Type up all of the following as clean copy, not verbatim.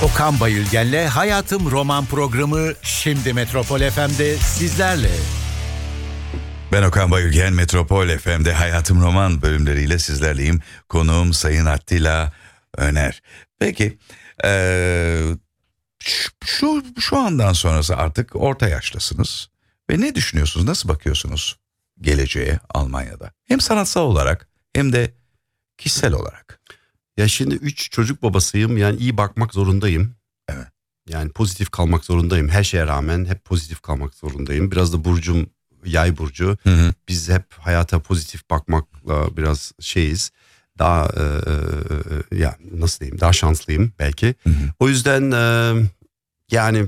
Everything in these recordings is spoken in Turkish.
Okan Bayülgen'le Hayatım Roman programı şimdi Metropol FM'de sizlerle. Ben Okan Bayülgen, Metropol FM'de Hayatım Roman bölümleriyle sizlerleyim. Konuğum Sayın Attila Öner. Peki, şu andan sonrası artık orta yaşlısınız. Ve ne düşünüyorsunuz, nasıl bakıyorsunuz geleceğe Almanya'da? Hem sanatsal olarak hem de kişisel olarak. Ya şimdi 3 çocuk babasıyım, yani iyi bakmak zorundayım. Evet. Yani pozitif kalmak zorundayım. Her şeye rağmen hep pozitif kalmak zorundayım. Biraz da burcum Yay burcu. Hı. Biz hep hayata pozitif bakmakla biraz şeyiz. Daha ya nasıl diyeyim, daha şanslıyım belki. Hı. O yüzden yani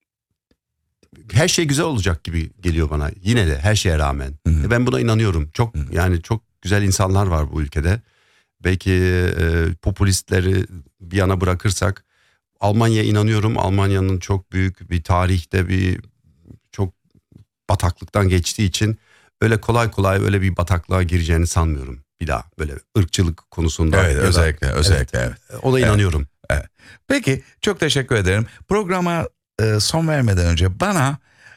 her şey güzel olacak gibi geliyor bana. Yine de her şeye rağmen. Hı. Ben buna inanıyorum. Çok yani çok güzel insanlar var bu ülkede. Belki popülistleri bir yana bırakırsak Almanya'ya inanıyorum. Almanya'nın çok büyük bir tarihte bir çok bataklıktan geçtiği için öyle kolay kolay öyle bir bataklığa gireceğini sanmıyorum. Bir daha böyle ırkçılık konusunda. Evet, özellikle. Evet. Ona inanıyorum. Evet. Peki, çok teşekkür ederim. Programa son vermeden önce bana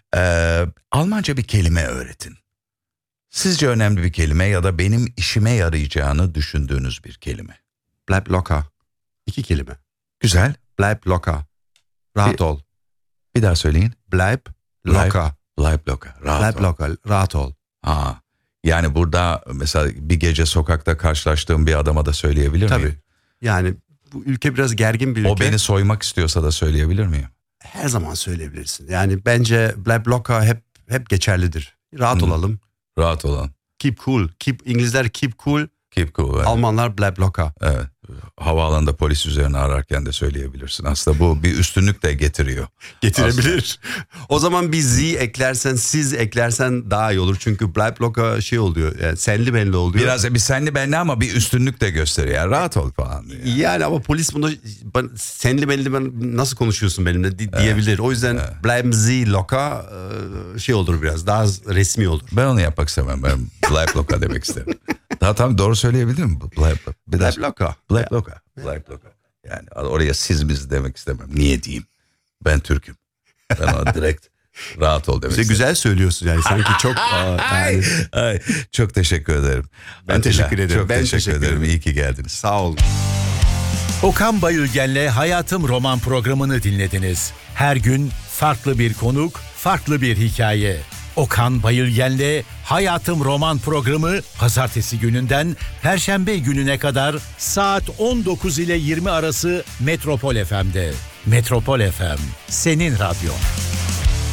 Almanca bir kelime öğretin. Sizce önemli bir kelime ya da benim işime yarayacağını düşündüğünüz bir kelime. Bleib locker. 2 kelime. Güzel. Bleib locker. Rahat ol. Bir daha söyleyin. Bleib locker. Bleib locker. Bleib locker. Rahat ol. Ha. Yani burada mesela bir gece sokakta karşılaştığım bir adama da söyleyebilir Tabii. miyim? Yani bu ülke biraz gergin bir ülke. O beni soymak istiyorsa da söyleyebilir miyim? Her zaman söyleyebilirsin. Yani bence Bleib locker hep geçerlidir. Rahat olalım. Rahat olan. Keep cool. İngilizler keep cool. Keep cool. Evet. Almanlar Bleib locker. Evet. Havaalanında polis üzerine ararken de söyleyebilirsin. Aslında bu bir üstünlük de getiriyor. Getirebilir. O zaman bir Z eklersen, siz eklersen daha iyi olur. Çünkü Bleib locker şey oluyor. Yani senli benli oluyor. Biraz bir senli benli ama bir üstünlük de gösteriyor. Yani rahat ol falan diyor. Yani ama polis bunu senli benli nasıl konuşuyorsun benimle diyebilir. O yüzden Bleiben Sie locker şey olur, biraz daha resmi olur. Ben onu yapmak istemem. Ben Bleib locker demek isterim. Daha tam doğru söyleyebilir miyim? Bleib locker. Bleib locker. Bleib locker. Yani oraya siz biz demek istemem. Niye diyeyim? Ben Türk'üm. Ben ona direkt rahat ol demek istedim. Güzel söylüyorsun yani, sanki çok yani. Ay, çok teşekkür ederim. Ben teşekkür ederim. Çok teşekkür ederim. İyi ki geldiniz. Sağ olun. Okan Bayülgen'le Hayatım Roman programını dinlediniz. Her gün farklı bir konuk, farklı bir hikaye. Okan Bayülgen'le Hayatım Roman programı pazartesi gününden perşembe gününe kadar saat 19 ile 20 arası Metropol FM'de. Metropol FM, senin radyon.